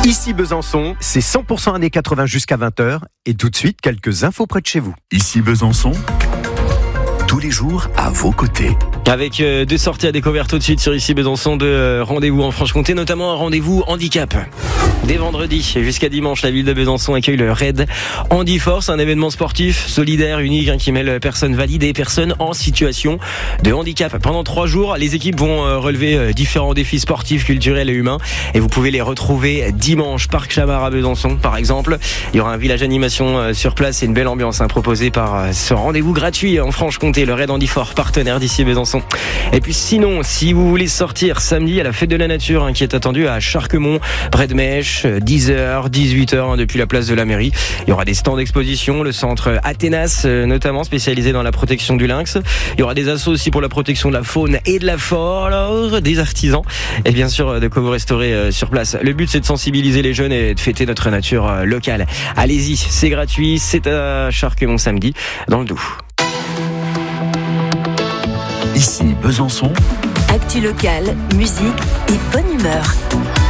Ici Besançon, c'est 100% années 80 jusqu'à 20h. Et tout de suite, quelques infos près de chez vous. Ici Besançon, tous les jours à vos côtés. Avec deux sorties à découvrir tout de suite sur Ici Besançon, de rendez-vous en Franche-Comté, notamment un rendez-vous handicap. Dès vendredi jusqu'à dimanche, la ville de Besançon accueille le Raid Handiforce, un événement sportif solidaire, unique, qui mêle personnes valides et personnes en situation de handicap. Pendant 3 jours, les équipes vont relever différents défis sportifs, culturels et humains. Et vous pouvez les retrouver dimanche, Parc Chamard à Besançon, par exemple. Il y aura un village animation sur place et une belle ambiance proposée par ce rendez-vous gratuit en Franche-Comté, le Raid Handiforce, partenaire d'Ici Besançon. Et puis sinon, si vous voulez sortir samedi à la fête de la nature qui est attendue à Charquemont, près de Mèche, 10h, 18h depuis la place de la mairie. Il y aura des stands d'exposition, le centre Athénas notamment spécialisé dans la protection du lynx. Il y aura des assos aussi pour la protection de la faune et de la flore, des artisans et bien sûr de quoi vous restaurer sur place. Le but c'est de sensibiliser les jeunes et de fêter notre nature locale. Allez-y, c'est gratuit, c'est à Charquemont samedi dans le Doubs. Ici Besançon, actu locale, musique et bonne humeur.